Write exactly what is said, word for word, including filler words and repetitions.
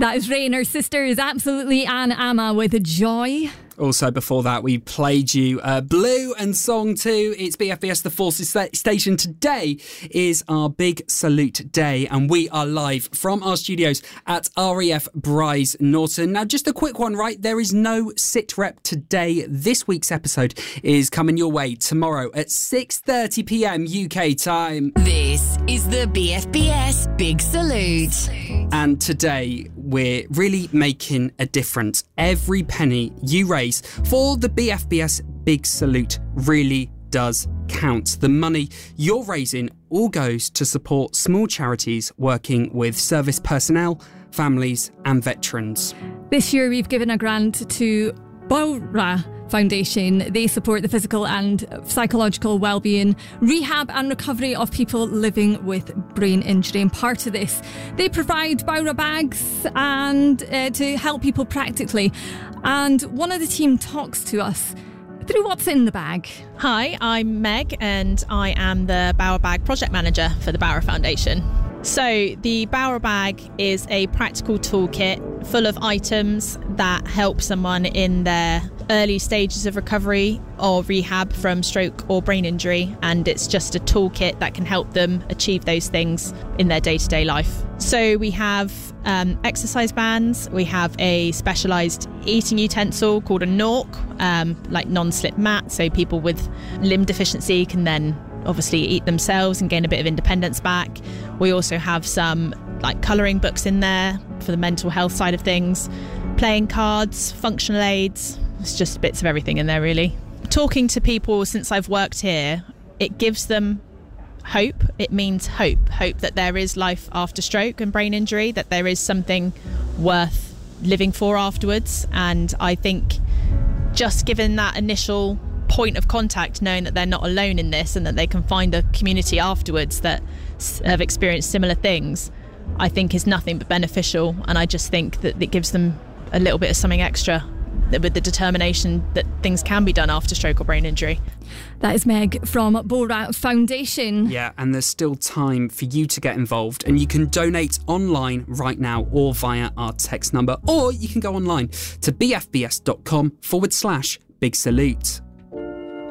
That is Rain. Her sister is absolutely Anne Amma with Joy. Also, before that, we played you uh, Blue and Song two. It's B F B S The Forces sta- Station. Today is our Big Salute Day, and we are live from our studios at R A F Bryce Norton. Now, just a quick one, right? There is no sit rep today. This week's episode is coming your way tomorrow at six thirty p.m. U K time. This is the B F B S Big Salute. And today, we're really making a difference. Every penny you raise for the B F B S Big Salute really does count. The money you're raising all goes to support small charities working with service personnel, families and veterans. This year we've given a grant to Bowra Foundation. They support the physical and psychological well-being, rehab and recovery of people living with brain injury. And part of this, they provide Bowra bags and uh, to help people practically. And one of the team talks to us through what's in the bag. Hi, I'm Meg and I am the Bowra Bag Project Manager for the Bowra Foundation. So the Bowra Bag is a practical toolkit full of items that help someone in their early stages of recovery or rehab from stroke or brain injury, and it's just a toolkit that can help them achieve those things in their day-to-day life. So we have um, exercise bands, we have a specialised eating utensil called a N O R C, um, like non-slip mat, so people with limb deficiency can then obviously eat themselves and gain a bit of independence back. We also have some like colouring books in there for the mental health side of things, playing cards, functional aids. It's just bits of everything in there, really. Talking to people since I've worked here, it gives them hope. It means hope. Hope that there is life after stroke and brain injury, that there is something worth living for afterwards. And I think just given that initial point of contact, knowing that they're not alone in this and that they can find a community afterwards that have experienced similar things, I think is nothing but beneficial. And I just think that it gives them a little bit of something extra with the determination that things can be done after stroke or brain injury. That is Meg from Bowra Foundation. Yeah, and there's still time for you to get involved, and you can donate online right now or via our text number, or you can go online to bfbs.com forward slash big salute.